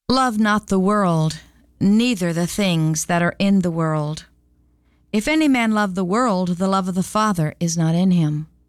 Love not the world, neither the things that are in the world. If any man love the world, the love of the Father is not in him.